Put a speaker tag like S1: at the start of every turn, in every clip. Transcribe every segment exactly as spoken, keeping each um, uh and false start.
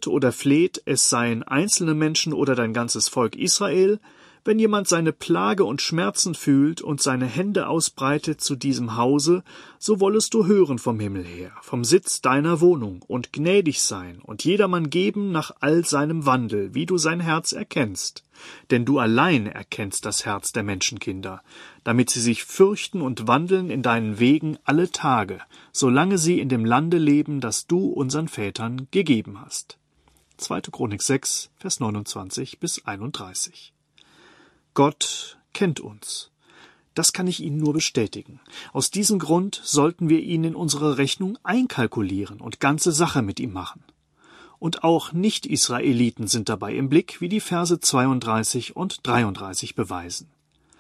S1: betet oder fleht, es seien einzelne Menschen oder dein ganzes Volk Israel, wenn jemand seine Plage und Schmerzen fühlt und seine Hände ausbreitet zu diesem Hause, so wollest du hören vom Himmel her, vom Sitz deiner Wohnung, und gnädig sein und jedermann geben nach all seinem Wandel, wie du sein Herz erkennst. Denn du allein erkennst das Herz der Menschenkinder, damit sie sich fürchten und wandeln in deinen Wegen alle Tage, solange sie in dem Lande leben, das du unseren Vätern gegeben hast. zweite. Chronik sechs, Vers neunundzwanzig bis einunddreißig. Gott kennt uns. Das kann ich Ihnen nur bestätigen. Aus diesem Grund sollten wir ihn in unsere Rechnung einkalkulieren und ganze Sache mit ihm machen. Und auch Nicht-Israeliten sind dabei im Blick, wie die Verse zweiunddreißig und dreiunddreißig beweisen.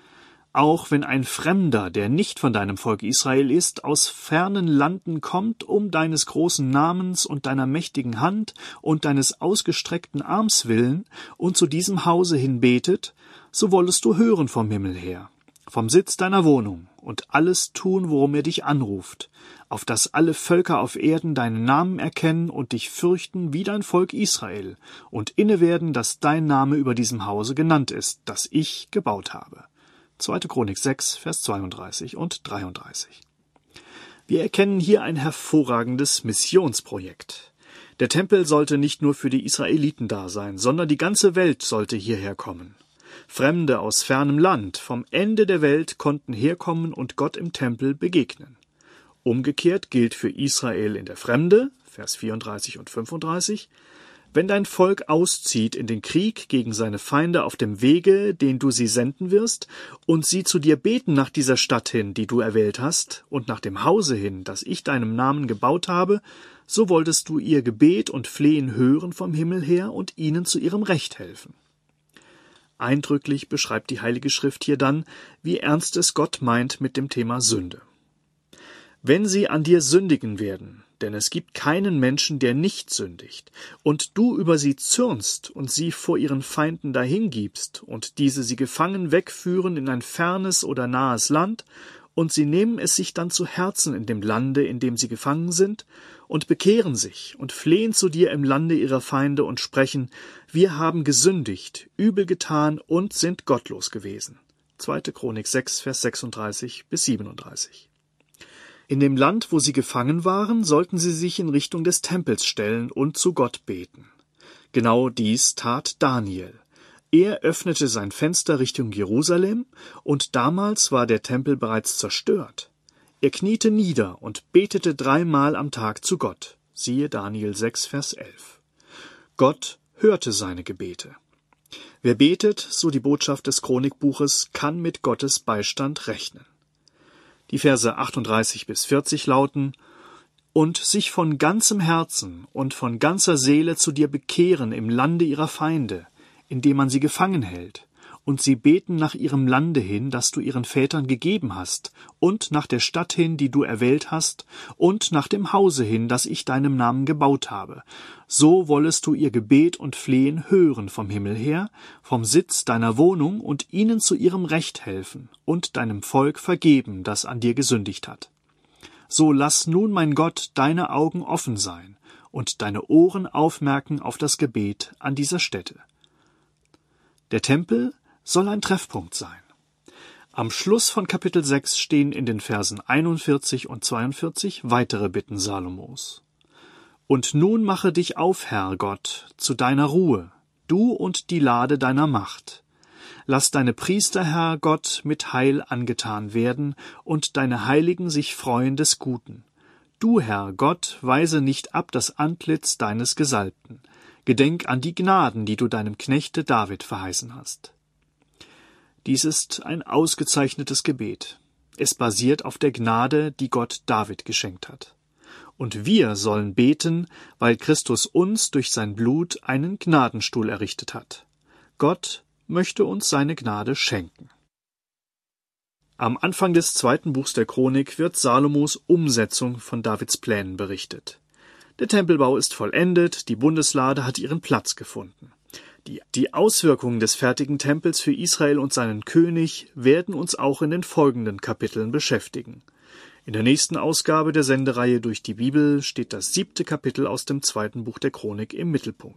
S1: Auch wenn ein Fremder, der nicht von deinem Volk Israel ist, aus fernen Landen kommt, um deines großen Namens und deiner mächtigen Hand und deines ausgestreckten Arms willen und zu diesem Hause hin betet, so wollest du hören vom Himmel her, vom Sitz deiner Wohnung und alles tun, worum er dich anruft, auf dass alle Völker auf Erden deinen Namen erkennen und dich fürchten wie dein Volk Israel und innewerden, dass dein Name über diesem Hause genannt ist, das ich gebaut habe. zweite. Chronik sechs, Vers zweiunddreißig und dreiunddreißig. Wir erkennen hier ein hervorragendes Missionsprojekt. Der Tempel sollte nicht nur für die Israeliten da sein, sondern die ganze Welt sollte hierher kommen. Fremde aus fernem Land, vom Ende der Welt, konnten herkommen und Gott im Tempel begegnen. Umgekehrt gilt für Israel in der Fremde, Vers vierunddreißig und fünfunddreißig, wenn dein Volk auszieht in den Krieg gegen seine Feinde auf dem Wege, den du sie senden wirst, und sie zu dir beten nach dieser Stadt hin, die du erwählt hast, und nach dem Hause hin, das ich deinem Namen gebaut habe, so wolltest du ihr Gebet und Flehen hören vom Himmel her und ihnen zu ihrem Recht helfen. Eindrücklich beschreibt die Heilige Schrift hier dann, wie ernst es Gott meint mit dem Thema Sünde. Wenn sie an dir sündigen werden, denn es gibt keinen Menschen, der nicht sündigt, und du über sie zürnst und sie vor ihren Feinden dahingibst, und diese sie gefangen wegführen in ein fernes oder nahes Land, und sie nehmen es sich dann zu Herzen in dem Lande, in dem sie gefangen sind, und bekehren sich und flehen zu dir im Lande ihrer Feinde und sprechen, wir haben gesündigt, übel getan und sind gottlos gewesen. zweite. Chronik sechs, Vers sechsunddreißig bis siebenunddreißig. In dem Land, wo sie gefangen waren, sollten sie sich in Richtung des Tempels stellen und zu Gott beten. Genau dies tat Daniel. Er öffnete sein Fenster Richtung Jerusalem, und damals war der Tempel bereits zerstört. Er kniete nieder und betete dreimal am Tag zu Gott. Siehe Daniel sechs, Vers elf. Gott hörte seine Gebete. Wer betet, so die Botschaft des Chronikbuches, kann mit Gottes Beistand rechnen. Die Verse achtunddreißig bis vierzig lauten: Und sich von ganzem Herzen und von ganzer Seele zu dir bekehren im Lande ihrer Feinde, indem man sie gefangen hält, und sie beten nach ihrem Lande hin, das du ihren Vätern gegeben hast, und nach der Stadt hin, die du erwählt hast, und nach dem Hause hin, das ich deinem Namen gebaut habe. So wollest du ihr Gebet und Flehen hören vom Himmel her, vom Sitz deiner Wohnung, und ihnen zu ihrem Recht helfen, und deinem Volk vergeben, das an dir gesündigt hat. So lass nun, mein Gott, deine Augen offen sein und deine Ohren aufmerken auf das Gebet an dieser Stätte. Der Tempel soll ein Treffpunkt sein. Am Schluss von Kapitel sechs stehen in den Versen einundvierzig und zweiundvierzig weitere Bitten Salomos. Und nun mache dich auf, Herr Gott, zu deiner Ruhe, du und die Lade deiner Macht. Lass deine Priester, Herr Gott, mit Heil angetan werden und deine Heiligen sich freuen des Guten. Du, Herr Gott, weise nicht ab das Antlitz deines Gesalbten. Gedenk an die Gnaden, die du deinem Knechte David verheißen hast. Dies ist ein ausgezeichnetes Gebet. Es basiert auf der Gnade, die Gott David geschenkt hat. Und wir sollen beten, weil Christus uns durch sein Blut einen Gnadenstuhl errichtet hat. Gott möchte uns seine Gnade schenken. Am Anfang des zweiten Buchs der Chronik wird Salomos Umsetzung von Davids Plänen berichtet. Der Tempelbau ist vollendet, die Bundeslade hat ihren Platz gefunden. Die, die Auswirkungen des fertigen Tempels für Israel und seinen König werden uns auch in den folgenden Kapiteln beschäftigen. In der nächsten Ausgabe der Sendereihe Durch die Bibel steht das siebte Kapitel aus dem zweiten Buch der Chronik im Mittelpunkt.